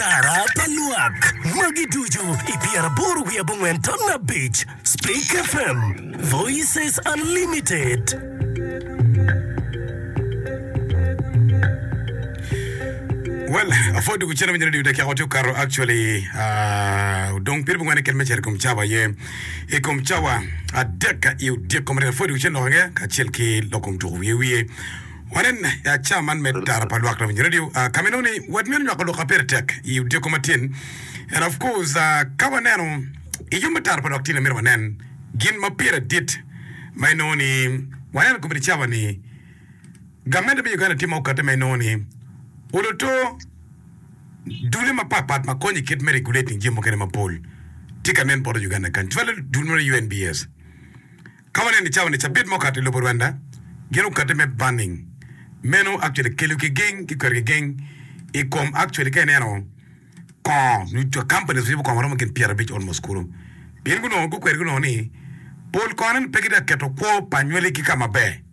Tara Paluak, Magituju, Ipiara Boru Yabungwen Tonna Beach, Speak FM, Voices Unlimited. Well, afford to channel video de kawato karo actually donc pirbu ngane ken mecher kum chawa ye e kum chawa adeka yu de komre afford to channel nga ka chelki lokum to wiye wanen ya chairman met Tara Paluak radio kamenoni wadmen nyako ka pertek yu de komatin and of course kawaneno yu Tara Paluak tina mirwa nen gin mapira dit mainoni wanen kum chawa ni gamende bi gana timo ukate mainoni Oloto dule mapapat makonyi kit me regulating jimbo kene mapol tika nen poro Uganda kan twale dulmore UNBS kawane ni chawa ni chabit mo kati lobo Rwanda geno kate me banning meno actually kelu ki gang ki kwer ki gang e kom actually kene no kon ni to companies vibo kwa maromo ken Pierre Beach almost kuro bien guno ku kwer guno ni pol konen pegida keto ko panywele ki kama be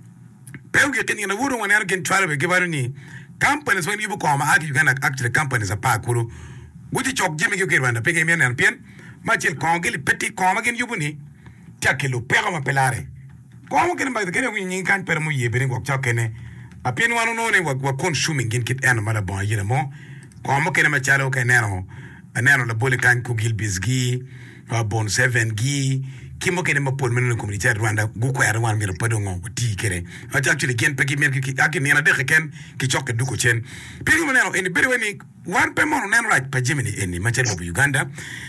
peuge kenya na wuro wana ken twale be gibaru ni companies when you come you can actually companies a park kuru wuti chok jimi ki kirwanda pege mian an pien machil kongeli petit koma gen yubuni takelo pega ma pelare komo ken ba ken ngi kan per mu yebe ngok chakene a pien wanu no ne wa consuming gen kit an mala bon yina mo komo ken ma chalo ken nero anero la boli kan ku gil bisgi bon 7 gi kimo kene ma pol menen community Rwanda gu ko yar wan mi pedo ngo ti kere actually ken peki mer ki akin yana de ken ki chokke du ko chen peki moneno en beri weni wan pe mono nen right pa Gemini eni ma chelo Uganda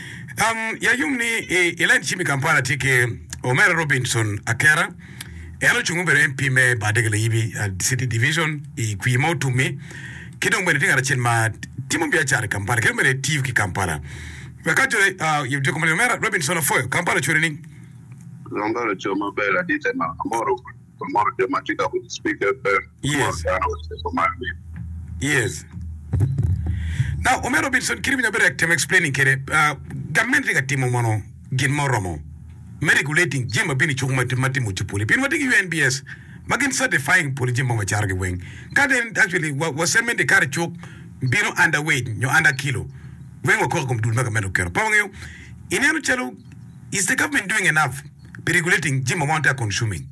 ya yumni elan chimi Kampala tike Omera Robinson akera elo chungu bere MP me badegele yibi city division ku yimo to me kidong bere tinga chen ma timo bia char Kampala kero bere TV ki Kampala wakati you do Omera Robinson foyo Kampala chureni London Choma Bella did a tomorrow the magic of the speaker. Yes. Yes. Now, Omer Robinson, can you be explaining Kere? Government Timo Mono, Gilmo Romo, regulating Jim Bini Chuma Matimuchipuli, Pin what UNBS, Magin certifying Polijimo Macharga wing. Garden actually was sending the car choke, Bino underweight, your under kilo. When we call them to Magamento Kero. Pongo, in Anuchelo, is the government doing enough? Regulating Jim amount of consuming.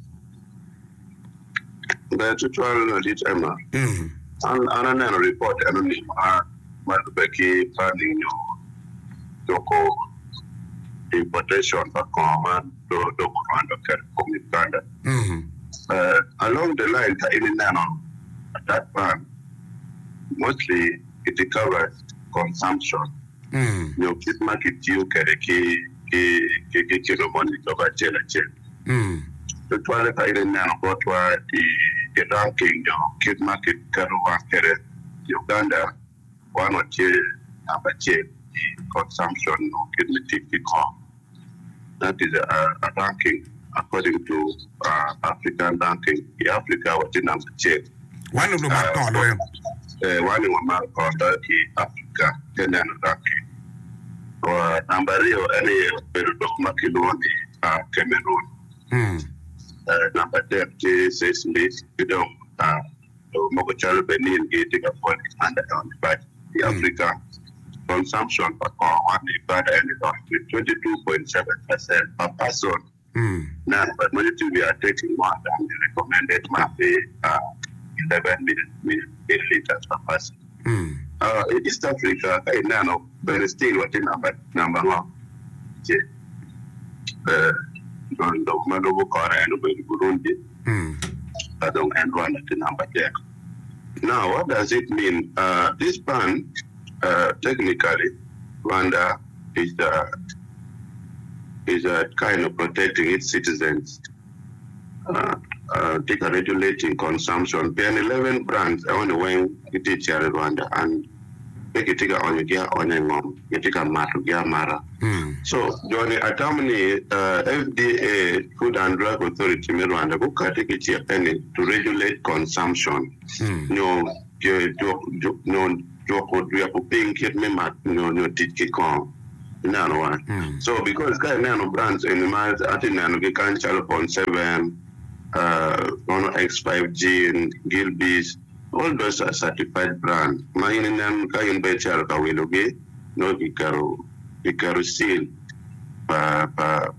The tutorial did Emma. And another report anonym Becky planning Doko importation for common to Uganda. Along the line in Nano that plan mostly it covers consumption. You keep market you carry kilo money over chela. The toilet I didn't know what were the ranking, kid market, Karuwa, Uganda, one or two, number the consumption, kidney com. That is a ranking according to African ranking. The Africa was the number 10. One of them one in America, Africa, then ranking. Number any Makiloni, Cameroon. Number 10 says this, you know, Mogocharo Benin getting a point under the Africa consumption for one bad with 22.7% per person. Now, but majority we are taking more than the recommended might be 11 milliliters per person. East Africa, now, but still what number one. Burundi, and Rwanda to number 10. Now, what does it mean? This ban, technically, Rwanda is a kind of protecting its citizens. Regulating consumption. There are 11 brands on the way it is here in Rwanda and make it on your on a mom, you take a mara. So, Johnny Atamani, FDA, Food and Drug Authority, in Rwanda, who can take it here penny to regulate consumption. No, so because nano brands in the minds, I think nano can challenge upon 7. X5G and Gilbis, all those are certified brand. Main nan ka in better ka wiloge no ikaru seal pa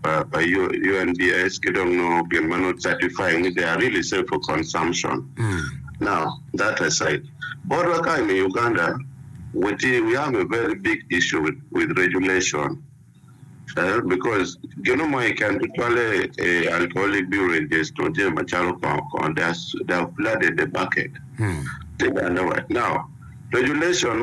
UNBS kidong no bin manot certifying they are really safe for consumption. Now that aside, Borwaka in Uganda, we have a very big issue with regulation. Because you know my country alcoholic beverages to them they have flooded the bucket. Now regulation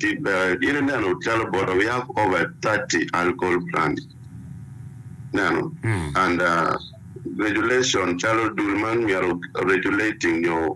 we have over 30 alcohol brands now and regulation chalo dulman we are regulating your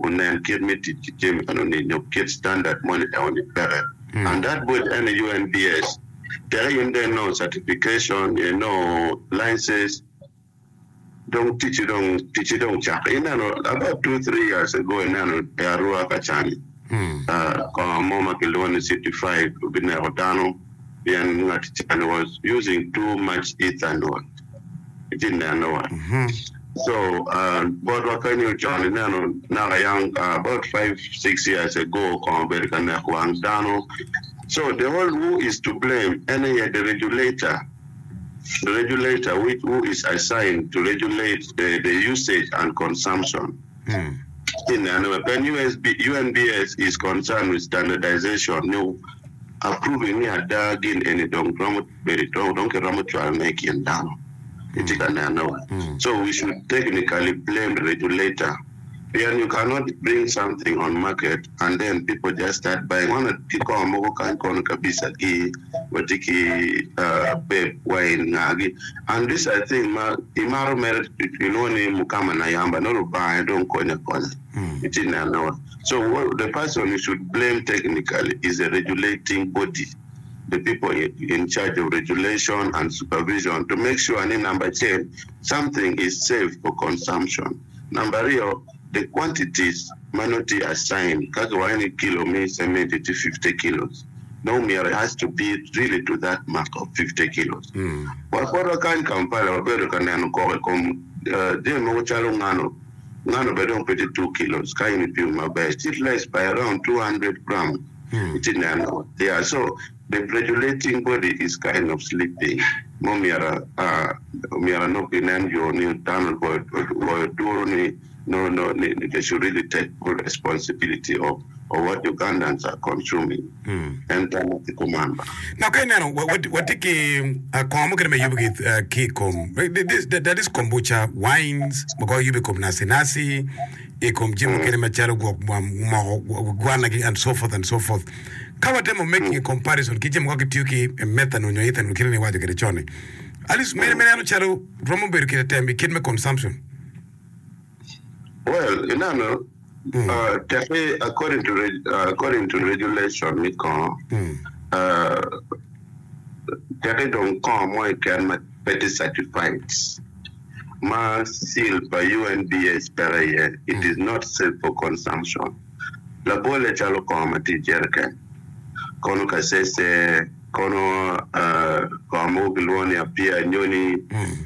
kid standard money on the and that would end UNBS. There is no certification, license. Don't teach you, don't check. About 2-3 years ago, Arua Kachani, Moma Kilwan 65, Binerodano, and was using too much ethanol. It didn't know. So, but what can you join now? About 5-6 years ago, American Dano. So the whole who is to blame? The regulator who is assigned to regulate the usage and consumption. When UNBS is concerned with standardization, approving me a dog in any don't make it down. So we should technically blame the regulator. And you cannot bring something on market and then people just start buying. One of the wine. And this I think Imaro merit Mukama Nayamba, no buy, don't corner. So what the person you should blame technically is the regulating body, the people in charge of regulation and supervision to make sure number 10 something is safe for consumption. Number the quantities minority assigned, any kilo means 70 to 50 kilos. No mere has to be really to that mark of 50 kilos. What can compare very can none of them 22 kilos, kind of my best. It less by around 200 grams. Yeah, so the regulating body is kind of sleeping. Momiara no pinanjo ni tunnel boy no, they should really take full responsibility of what Ugandans are consuming and the command. Now, what take that is kombucha, wines, because you become nasi, and so forth and so forth. Cover them of making a comparison, kitchen wakituki, and methano, and killing what you get a Alice, many charo, Romoberg kid me consumption. Well, according to regulation, they don't come more can better certified. Seal by UNBS per year. It is not safe for consumption. La bolle chalo come tijerken. Kono kasese kono komo bilwoni apia nyoni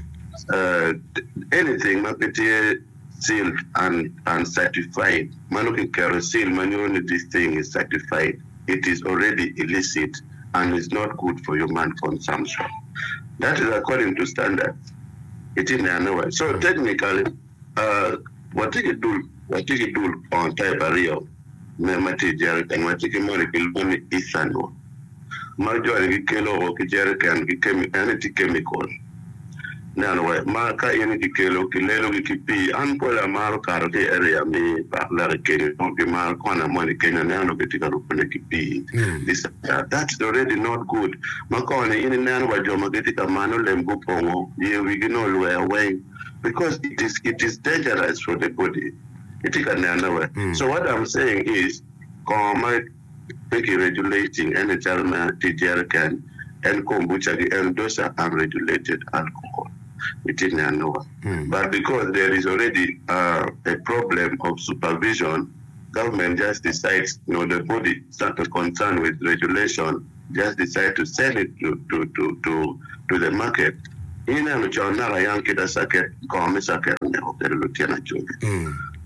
anything mapiti sealed and certified. Manuki kerosene manually this thing is certified. It is already illicit and is not good for human consumption. That is according to standards. It is anyway. So technically, what you do on type of real material and what you can molecule ethanol. Majority kilo or can become any chemical. Now, Marka in the kilo, Kilelo, Kipi, and Pola Marca area may Larkin, Marcona, Monica, and Nanogetica, this that's already not good. Macona in an annual Jomagetica Mano Lembo Pongo, we can all away because it is dangerous for the body. It is an So what I'm saying is, regulating any TGR can and kombucha and those are unregulated alcohol. It is but because there is already a problem of supervision, government just decides, the body started concerned with regulation, just decide to sell it to the market.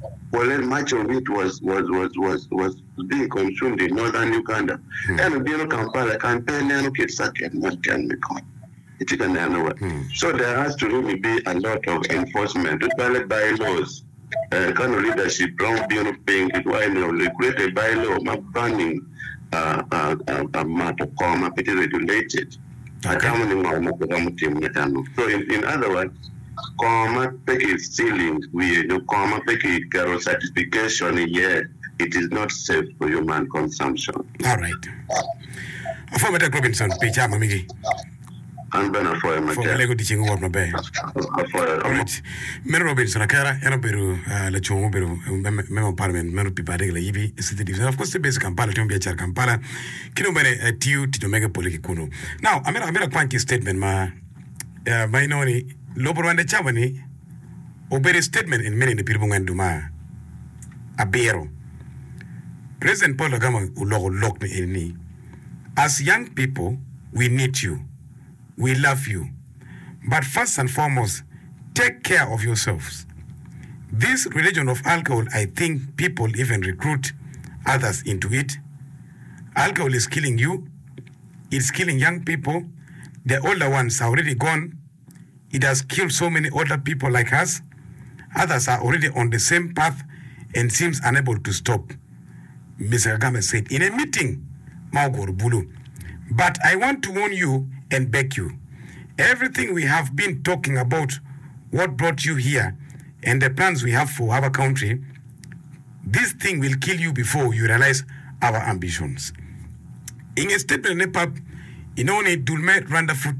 well, much of it was being consumed in northern Uganda. And you know, Kampala campaign and get second, not can become. So there has to really be a lot of enforcement, bylaws, kind of leadership, brown being paying it, why create a bylaw, banning matter, regulated. So in other words, stealing, we do certification, it is not safe for human consumption. All right. Affirmative Robinson, Picha Mamigi. And then for Lego teaching what my bay. Mero Robinson, Akara, Enoperu, Lacho, Memo Parliament, Mero Pipadilla, Ibi, City, and of course the basic Kampala, Tumbia Kampala, Kinobene, a Tiu to Mega Polikikuno. Now, I'm a quanti statement, my noni, Loboranda Chavani, obey a statement in many the people and Duma. A beero. President Paul Kagame locked me in me. As young people, we need you. We love you. But first and foremost, take care of yourselves. This religion of alcohol, I think people even recruit others into it. Alcohol is killing you. It's killing young people. The older ones are already gone. It has killed so many older people like us. Others are already on the same path and seems unable to stop. Mr. Kagame said in a meeting, Maugor Bulu. But I want to warn you and beg you. Everything we have been talking about, what brought you here, and the plans we have for our country, this thing will kill you before you realize our ambitions. In a statement, Nepal, inone Dulme Rwanda Food,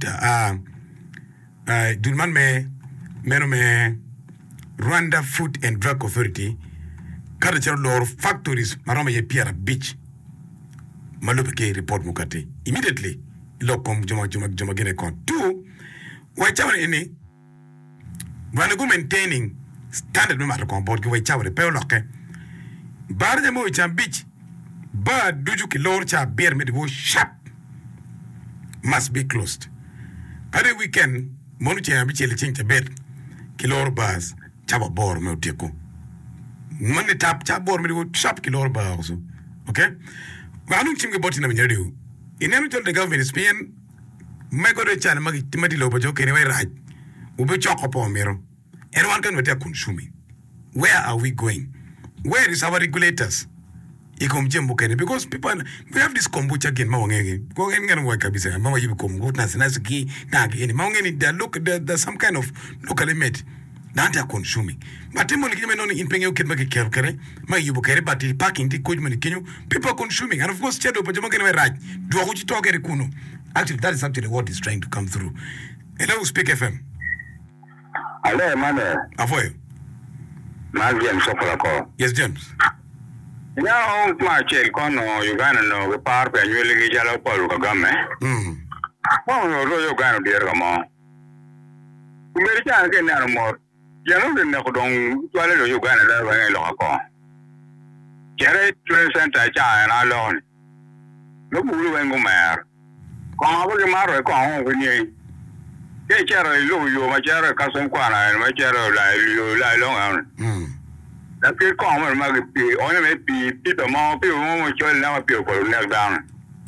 Dulman me Rwanda Food and Drug Authority, Cultural Law Factories, Marama Pierre Beach, Malupeke report Mukate. Immediately, Lokom Joma Gene Con. Two, Wachawa any Rwanda maintaining standard matter on board Wachawa Peoloke. Bardemo Beach, but Dujuki Lorcha Bear Medivo Shop must be closed. Every weekend, Monucha Bichel change a bed, Kilor bars, Chaba Bor Moteko. Monday tap Chabor Medivo Shop Kilor bar also. Okay? I don't think about it in a in any the government is paying Megore Chan Timothy Lobojo anyway, right? Ube chalk upon Miro. And one can be consuming. Where are we going? Where is our regulators? Because people, we have this kombucha again, Mawangegi. Go and work up, say, Mama, you come, good, Nasaki, Nagi, and Mawangeni, look, there's some kind of locally made. That are consuming. But only in Pengu can make a care, my you but the parking, the coachman, people consuming. And of course, Chedo, but you can right. Do what you talk at Kuno. Actually, that is actually what is trying to come through. Hello, Speak FM. Hello, mother. Avoid. James Sopolako. Yes, James. Now, my child, Uganda, no, the park and you will get a Paul Kagame. Oh, Uganda, dear Gamo. American can no more. You know, the Nakudong, Tuale Uganda, when I look on. Jerry, 20 cent a child alone. Look who and go mare. Come over the Mara, come home with you. Get Jerry, you, my Jerry, cousin Quana, and my Jerry, you lie long. That will come and make it only people more people won't join now people neck down.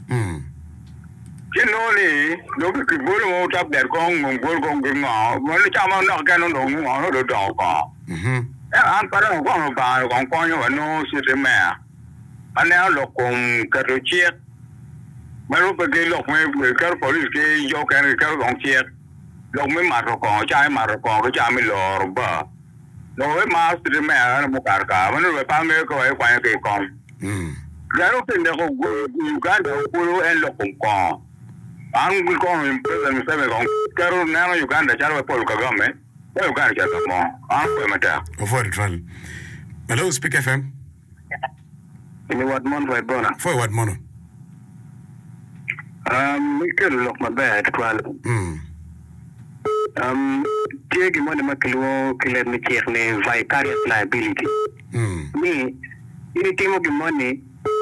You know, look at the bull up there going on, when the chairman not going on the dog. I'm part of one of our companion and no city mayor. And now look on Katuchia. Marupa gay look me, police gay, joke and recover on check. Look me, Marocco, Chai Marocco, Jamil or Bar. No, master the mayor and Mukarka, when we found me go away when they come. Garotin the whole Uganda, Puru and Locum. I'm going in prison 7 on Carol now Uganda, Charawa Paul Kagame. You can't get them more. I'm going to for the trial. Hello, Speak FM. In what month I born? For what mono? We could look my bed, Jake money Makilo, let me check name vicarious liability. Me, anything of the money,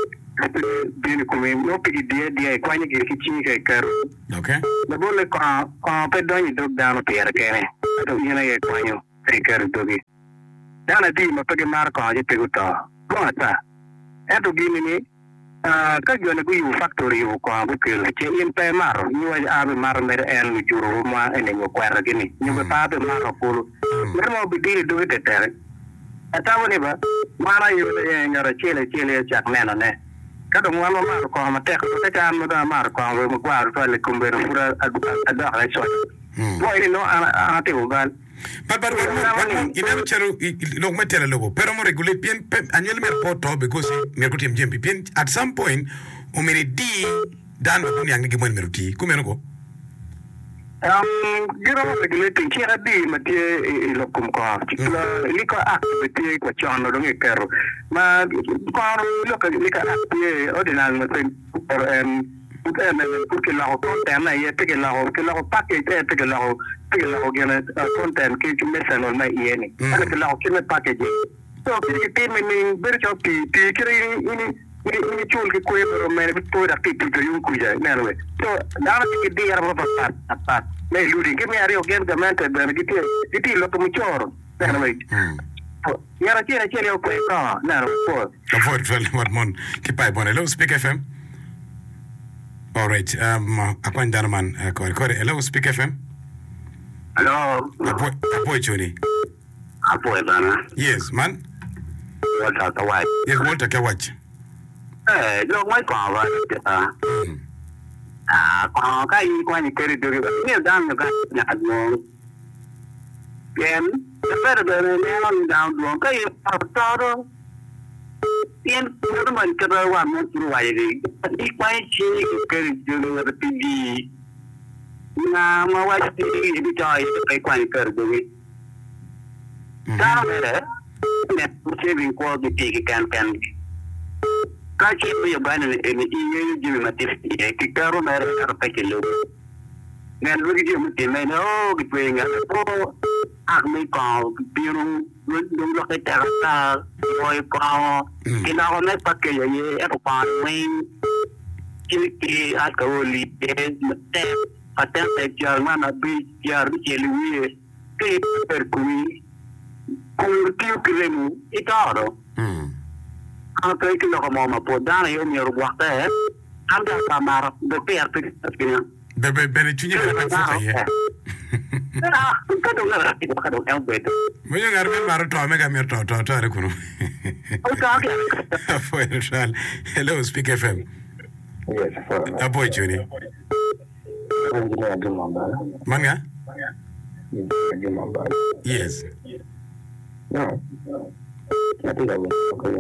no pity dear, quite a kitchen car. Okay. The bullet car, don't you look down a pair again. I don't know, take care of doggy. dana di ma pege mar ko je te guta ko ta eto gini ni ka jone ku factory ko ko ke che in pe mar ni wa abe mar mere en juro ma ene ko kwara gini ni ba pa be mar ko mer mo bi di do te tere ata woni ba mara yu de ngara chele chak nena ne kada mo walo mar ko ma te ko te kan mo da mar ko mo kwa to le kumbere fura ada ala so mo ile no ana te ugal But ina chero lo metela logo pero mo regulate bien annual mer poto because mer ko tim jempi bien at some point o mere di dan ko nyang gi mon meruti ku menoko giro regulating kira di mati lo kum ko liko activity ko chono do ngekero ma ko lo ka lika activity ordinal mati porque la content na ye que la package que la gena content que tu mets no na yeni que la que me package so que te me ver cho ti que ini chul que ko pero me to da ti to yun kuja na we so da que di ara ba pat me ludi que me ari ogen da mente da que ti lo como choro na we yara chele o ko na po so for mon ki pai bonelo speak FM. All right. Akwan Darman, hello, Speak FM. Hello. Apoy Chuni. Apoy Bana. Yes, man. Walter Kawaj. Yes, Walter Kawaj. Yo, my car. Kai kwani keri do. Ni dan ga na admo. Yen, the better than on down do. Kai taro. Yen man kada wa mo turu wa yiri ikwai chi ke julu wa tv na ma wa ti bi chai kai kwai kar do wi ta mere ne che bi ko di ti kan ka chi bi ba ne ni ye ji ma ti ki karo mere ka pa ke lo ne lu gi mu ti me no ki pe nga ko ak mi ko biru lu lo ke ta boy ko kina ko me pa ke ye e ko pa wing ki ak ko li te atem te jar na bi jar ke li ke per cui ti kremu itaro ka ke lo mo ma po dana yo mi ro wakta anda kamar de per pe Bebe tunye bebe futa ye. Moyo ngarbe maro to mega mer to are kuno. Okay. Hello, Speak FM. Yes, Apoy Chuni. Manga? Yes. No. I think I will.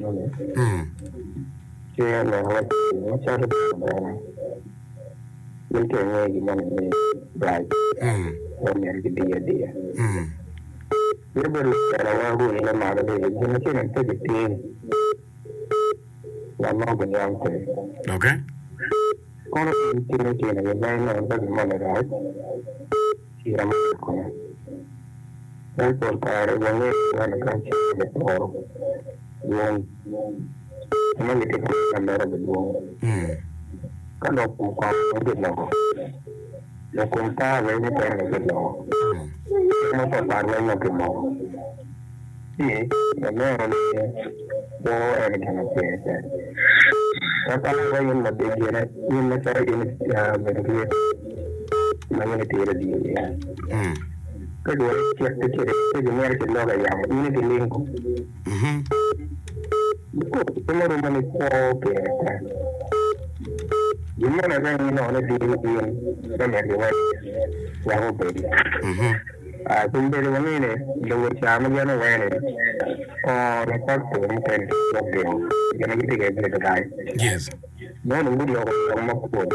Mình kể nghe gì mà mình lại còn nhận cái dia nếu bên là qua buổi là mà là để cho nó chỉ làm cái tiền làm mau bên nhau thì ok có nó tiền này vay nó rất là mà là chỉ làm con đấy còn cả rồi vấn đề là nó càng chỉ để bỏ luôn nó như cái làm đó là luôn cái đó cũng có cái nào nó cũng ta với những cái nào nó phải bàn với nhau cái nào thì nó nói là bố em thằng nào kia các bạn với những vấn đề này nhưng mà cái gì mình kia mà những cái gì gì cái đó cái gì này cái lo cái gì những cái link cái mà mình có cái gimana kan ini oleh diin kan ya yang hobi kumpul ini dua jam aja nih wene lepas tu mungkin hobi jadi kita kayak gitu kan yes mau nunggu dia mau pun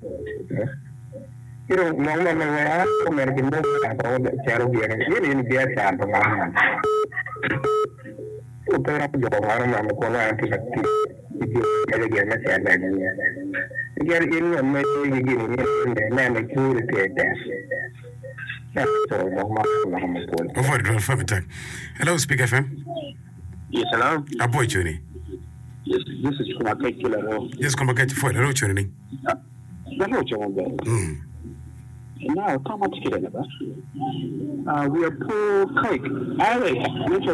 itu mau mana aku mungkin atau cara dia ini biasa pengalaman itu orang jalan mana kono anti itu ada dia masih ada dia Biar ini yang masih gini mana kiri tiada. So normal. Hello, Speak FM. Yes, hello. Apoy Chuni. Yes, this is from Akela. Yes, come back for hello Chuni. Hello, Chuni. Now, come on, we are poor cake.